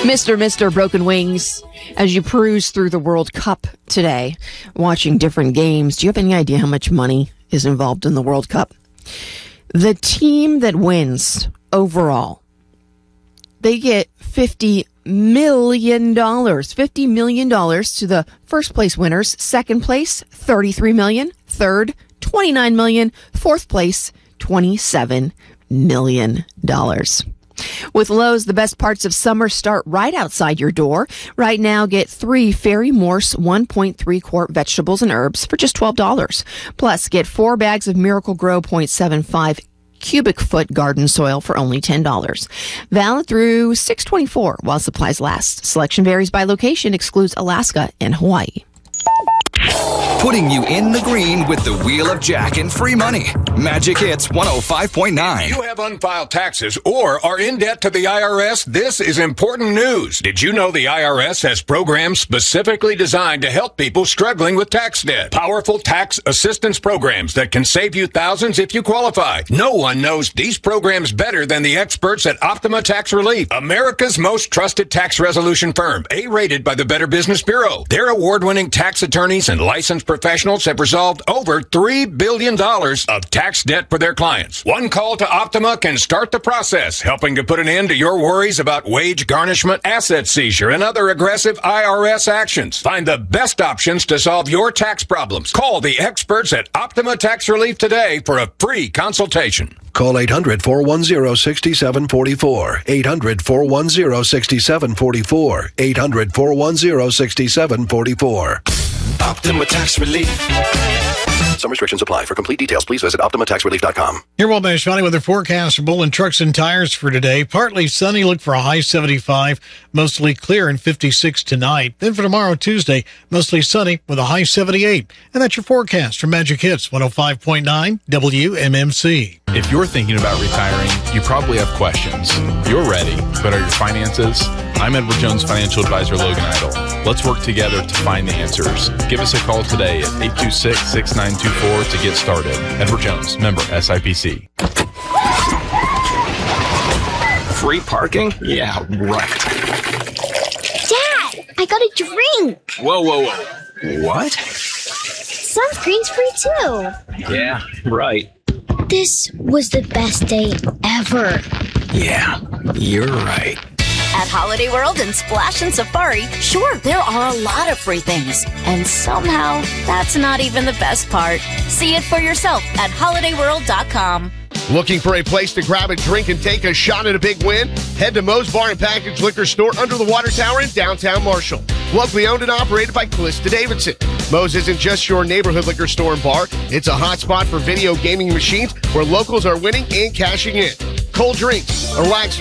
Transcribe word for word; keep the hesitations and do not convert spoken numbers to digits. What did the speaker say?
Mister Mister Broken Wings, as you peruse through the World Cup today, watching different games, do you have any idea how much money is involved in the World Cup? The team that wins overall, they get fifty million dollars. fifty million dollars to the first place winners. Second place, thirty-three million dollars. Third, twenty-nine million dollars. Fourth place, twenty-seven million dollars. With Lowe's, the best parts of summer start right outside your door. Right now, get three Fairy Morse one point three quart vegetables and herbs for just twelve dollars. Plus, get four bags of Miracle Grow point seven five cubic foot garden soil for only ten dollars. Valid through six twenty-four while supplies last. Selection varies by location, excludes Alaska and Hawaii. Putting you in the green with the Wheel of Jack and free money. Magic Hits one oh five point nine. You have unfiled taxes or are in debt to the I R S? This is important news. Did you know the I R S has programs specifically designed to help people struggling with tax debt? Powerful tax assistance programs that can save you thousands if you qualify. No one knows these programs better than the experts at Optima Tax Relief, America's most trusted tax resolution firm, A-rated by the Better Business Bureau. Their award-winning tax attorneys and licensed professionals have resolved over three billion dollars of tax debt for their clients. One call to Optima can start the process, helping to put an end to your worries about wage garnishment, asset seizure, and other aggressive I R S actions. Find the best options to solve your tax problems. Call the experts at Optima Tax Relief today for a free consultation. Call eight hundred, four one zero, six seven four four. eight hundred, four one zero, six seven four four. eight hundred, four one zero, six seven four four. Optima Tax Relief. Some restrictions apply. For complete details, please visit Optima Tax Relief dot com. Here, Will Nash Valley weather forecast for Bullen Trucks and Tires for today. Partly sunny, look for a high seventy-five. Mostly clear and fifty-six tonight. Then for tomorrow, Tuesday, mostly sunny with a high seventy-eight. And that's your forecast from Magic Hits one oh five point nine W M M C. If you're thinking about retiring, you probably have questions. You're ready, but are your finances? I'm Edward Jones Financial Advisor Logan Idle. Let's work together to find the answers. Give us a call today at eight two six, six nine two four to get started. Edward Jones, member S I P C. Free parking? Yeah, right. Dad, I got a drink. Whoa, whoa, whoa. What? Sunscreen's free too. Yeah, right. This was the best day ever. Yeah, you're right. At Holiday World and Splash and Safari, sure, there are a lot of free things. And somehow, that's not even the best part. See it for yourself at holiday world dot com. Looking for a place to grab a drink and take a shot at a big win? Head to Moe's Bar and Package Liquor Store under the Water Tower in downtown Marshall. Locally owned and operated by Callista Davidson. Moe's isn't just your neighborhood liquor store and bar. It's a hot spot for video gaming machines where locals are winning and cashing in. Cold drinks, a relaxed